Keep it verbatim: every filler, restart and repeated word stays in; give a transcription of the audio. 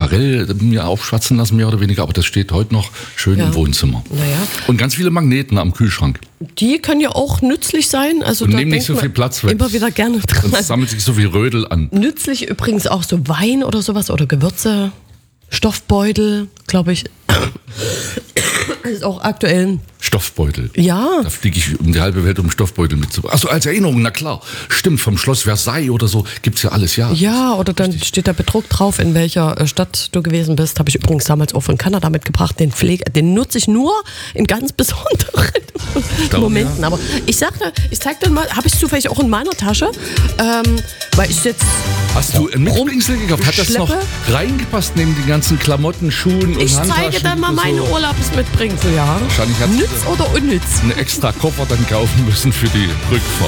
Aquarell mir aufschwatzen lassen, mehr oder weniger, aber das steht heute noch schön Ja. im Wohnzimmer. Naja. Und ganz viele Magneten am Kühlschrank. Die können ja auch nützlich sein. Also Und da nehmen nicht so denkt viel man Platz weg. Immer wieder gerne dran. Sonst sammelt sich so viel Rödel an. Nützlich übrigens auch so Wein oder sowas oder Gewürze, Stoffbeutel, glaube ich. Das ist auch aktuell. Stoffbeutel. Ja. Da fliege ich um die halbe Welt, um Stoffbeutel mitzubringen. Achso, als Erinnerung, na klar. Stimmt, vom Schloss Versailles oder so gibt's ja alles, ja. Ja, oder dann steht da bedruckt drauf, in welcher äh, Stadt du gewesen bist. Habe ich übrigens damals auch von Kanada mitgebracht. Den Pflege, den nutze ich nur in ganz besonderen Glaube, Momenten. ja. Aber ich sagte, ich zeig dir mal, habe ich zufällig auch in meiner Tasche, ähm, weil ich jetzt. Hast du ein Mitbringsel gekauft? Hat das noch Schleppe? reingepasst neben die ganzen Klamotten, Schuhen und Ich Handtaschen? zeige dann mal und so? meine Urlaubsmitbringsel, ja. Wahrscheinlich hat sie Nütz oder unnütz? einen extra Koffer dann kaufen müssen für die Rückfahrt.